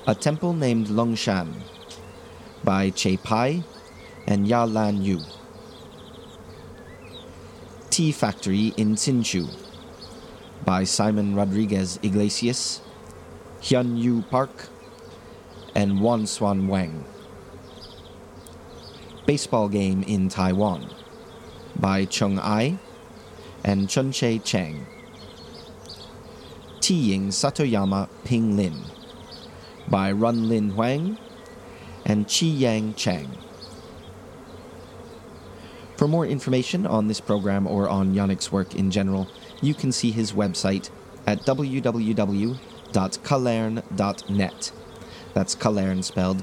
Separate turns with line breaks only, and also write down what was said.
A Temple Named Longshan by Che Pai and Ya Lan Yu. Tea Factory in Hsinchu by Simon Rodriguez Iglesias, Hyun Yu Park, and Wan Swan Wang. Baseball Game in Taiwan by Chung Ai and Chunche Chang. Teeing Satoyama Ping Lin by Run Lin Huang and Chi Yang Chang. For more information on this program or on Yannick's work in general, you can see his website at www.kalern.net. That's Kalern spelled